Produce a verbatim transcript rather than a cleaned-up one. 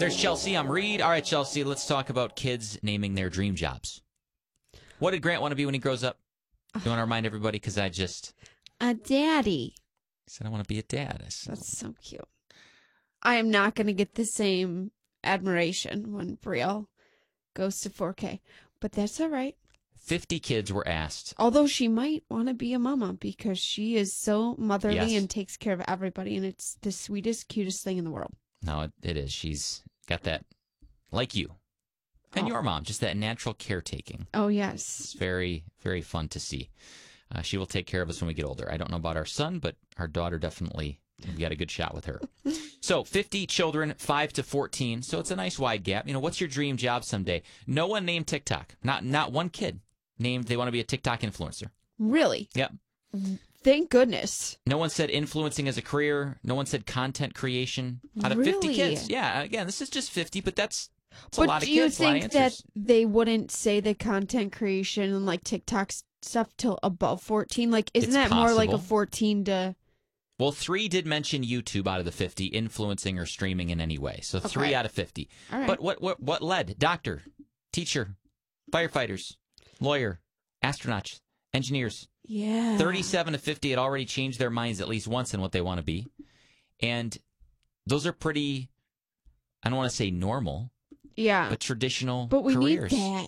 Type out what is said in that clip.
There's Chelsea. I'm Reed. All right, Chelsea, let's talk about kids naming their dream jobs. What did Grant want to be when he grows up? You want to remind everybody? Because I just... A daddy. I said I want to be a dad. I said, That's so cute. I am not going to get the same admiration when Brielle goes to four K, but that's all right. fifty kids were asked. Although she might want to be a mama because she is so motherly Yes. and takes care of everybody, and it's the sweetest, cutest thing in the world. No, it, it is. She's got that, like you and Oh. your mom, just that natural caretaking. Oh, yes. It's very, very fun to see. Uh, she will take care of us when we get older. I don't know about our son, but our daughter definitely, we got a good shot with her. So fifty children, five to fourteen. So it's a nice wide gap. You know, what's your dream job someday? No one named TikTok. Not not one kid named they want to be a TikTok influencer. Really? Yep. Thank goodness. No one said influencing as a career. No one said content creation. Out of fifty Really? kids. Yeah, again, this is just fifty, but that's, that's a But lot of do you kids. a lot of think that answers. they wouldn't say the content creation and like TikTok stuff till above fourteen? Like, isn't It's that more like a possible. fourteen to... Well, three did mention YouTube out of the fifty, influencing or streaming in any way. So three Okay. out of fifty. All right. But what, what what led? Doctor, teacher, firefighters, lawyer, astronauts, engineers. Yeah. thirty-seven to fifty had already changed their minds at least once in what they want to be. And those are pretty, I don't want to say normal, Yeah. but traditional But we careers. need that.